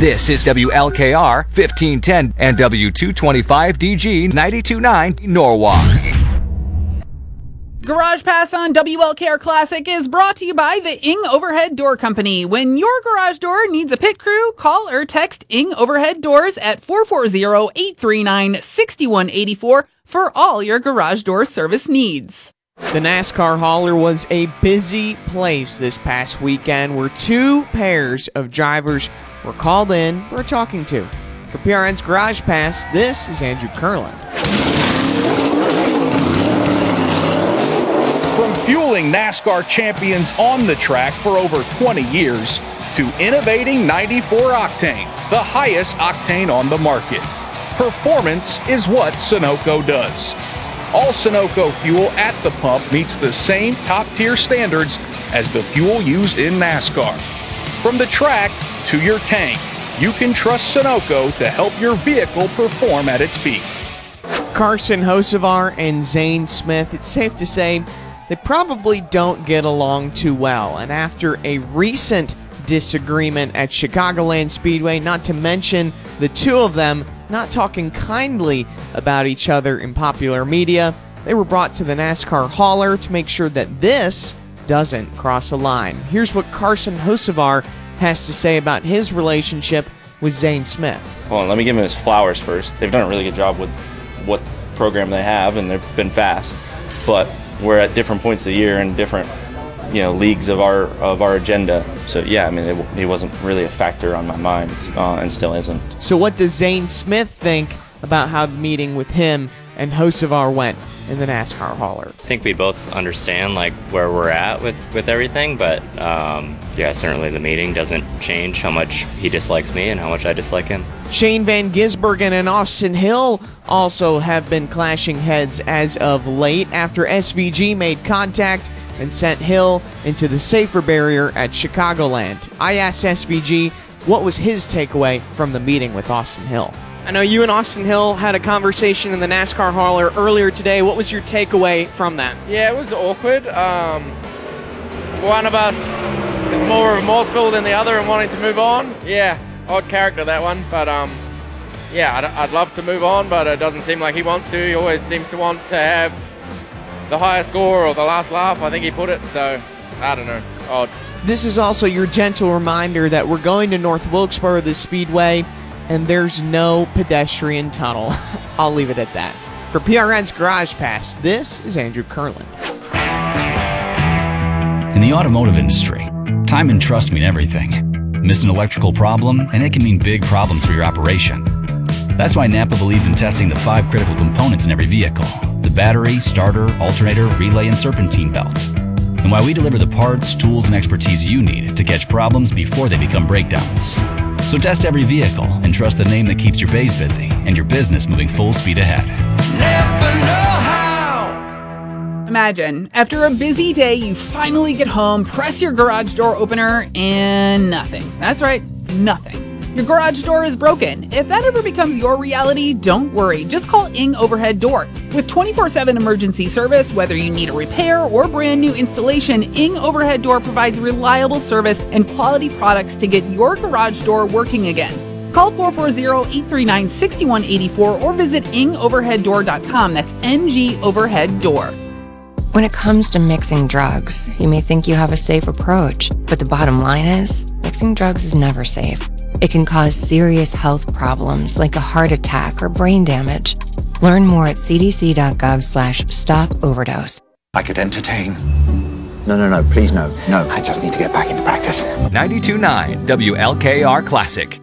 This is WLKR 1510 and W225DG 92.9 Norwalk. Garage Pass on WLKR Classic is brought to you by the Ing Overhead Door Company. When your garage door needs a pit crew, call or text Ing Overhead Doors at 440-839-6184 for all your garage door service needs. The NASCAR hauler was a busy place this past weekend where two pairs of drivers were called in for a talking to. For PRN's Garage Pass, this is Andrew Kurland. From fueling NASCAR champions on the track for over 20 years to innovating 94 octane, the highest octane on the market. Performance is what Sunoco does. All Sunoco fuel at the pump meets the same top-tier standards as the fuel used in NASCAR. From the track to your tank, you can trust Sunoco to help your vehicle perform at its peak. Carson Hocevar and Zane Smith, it's safe to say they probably don't get along too well. And after a recent disagreement at Chicagoland Speedway, not to mention the two of them not talking kindly about each other in popular media, they were brought to the NASCAR hauler to make sure that this doesn't cross a line. Here's what Carson Hocevar has to say about his relationship with Zane Smith. Well, let me give him his flowers first. They've done a really good job with what program they have, and they've been fast. But we're at different points of the year and different, leagues of our agenda. So yeah, I mean, he wasn't really a factor on my mind, and still isn't. So what does Zane Smith think about how the meeting with him and Hocevar went in the NASCAR hauler? I think we both understand where we're at with everything, but certainly the meeting doesn't change how much he dislikes me and how much I dislike him. Shane Van Gisbergen and Austin Hill also have been clashing heads as of late after SVG made contact and sent Hill into the safer barrier at Chicagoland. I asked SVG what was his takeaway from the meeting with Austin Hill. I know you and Austin Hill had a conversation in the NASCAR hauler earlier today. What was your takeaway from that? Yeah, it was awkward. One of us is more remorseful than the other and wanting to move on. Yeah, odd character, that one. But I'd love to move on, but it doesn't seem like he wants to. He always seems to want to have the highest score or the last laugh, I think he put it. So, I don't know. Odd. This is also your gentle reminder that we're going to North Wilkesboro this Speedway, and there's no pedestrian tunnel. I'll leave it at that. For PRN's Garage Pass, this is Andrew Kurland. In the automotive industry, time and trust mean everything. Miss an electrical problem, and it can mean big problems for your operation. That's why Napa believes in testing the 5 critical components in every vehicle: the battery, starter, alternator, relay, and serpentine belt. And why we deliver the parts, tools, and expertise you need to catch problems before they become breakdowns. So test every vehicle and trust the name that keeps your bays busy and your business moving full speed ahead. Never know how. Imagine, after a busy day, you finally get home, press your garage door opener, and nothing. That's right, nothing. Your garage door is broken. If that ever becomes your reality, don't worry. Just call Ing Overhead Door. With 24/7 emergency service, whether you need a repair or brand new installation, Ing Overhead Door provides reliable service and quality products to get your garage door working again. Call 440-839-6184 or visit ingoverheaddoor.com. That's NG Overhead Door. When it comes to mixing drugs, you may think you have a safe approach, but the bottom line is, mixing drugs is never safe. It can cause serious health problems like a heart attack or brain damage. Learn more at cdc.gov/stop-overdose. I could entertain. No, please no. I just need to get back into practice. 92.9 WLKR Classic.